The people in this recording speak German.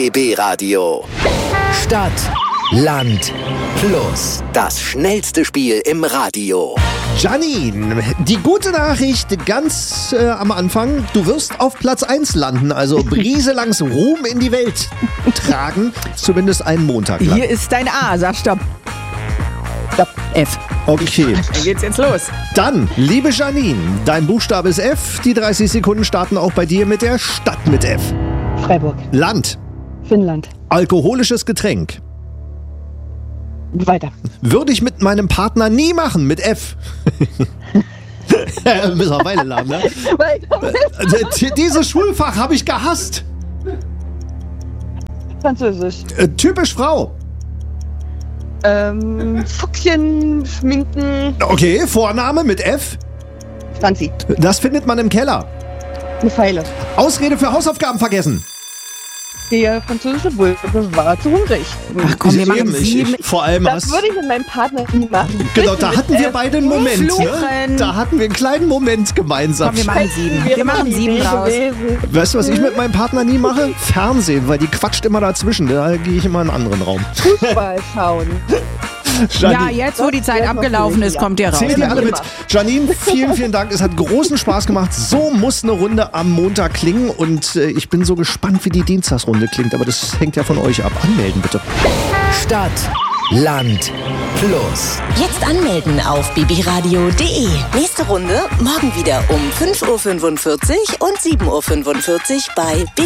BB Radio. Stadt, Land, Plus. Das schnellste Spiel im Radio. Janine, die gute Nachricht ganz am Anfang, du wirst auf Platz 1 landen, also brieselangs Ruhm in die Welt tragen, zumindest einen Montag lang. Hier ist dein A, sag Stopp. Stopp, F. Okay. Dann geht's jetzt los. Dann, liebe Janine, dein Buchstabe ist F, die 30 Sekunden starten auch bei dir mit der Stadt mit F. Freiburg. Land, Finnland. alkoholisches Getränk. Weiter. Würde ich mit meinem Partner nie machen, mit F. Müssen wir Weile lachen, ne? Weiter. Dieses Schulfach habe ich gehasst. Französisch. Typisch Frau. Fuchschen, Schminken. Okay, Vorname mit F. Franzi. Das findet man im Keller. Eine Pfeile. Ausrede für Hausaufgaben vergessen. Der französische Bulbe war zu hungrig. Ach komm, wir machen Eben, 7. vor allem Das würde ich mit meinem Partner nie machen. Genau, da hatten wir beide einen Moment. Ne? Fluchen. Da hatten wir einen kleinen Moment gemeinsam. Komm, wir machen 7. Wir machen 7 raus. Weißt du, was ich mit meinem Partner nie mache? Fernsehen, weil die quatscht immer dazwischen. Da gehe ich immer in einen anderen Raum. Fußball schauen. Ja, jetzt, wo die Zeit abgelaufen ist, kommt ihr raus. Zählt ihr alle mit. Janine, vielen, vielen Dank. Es hat großen Spaß gemacht. So muss eine Runde am Montag klingen. Und ich bin so gespannt, wie die Dienstagsrunde klingt. Aber das hängt ja von euch ab. Anmelden bitte. Stadt, Land, Plus. Jetzt anmelden auf bbradio.de. Nächste Runde morgen wieder um 5.45 Uhr und 7.45 Uhr bei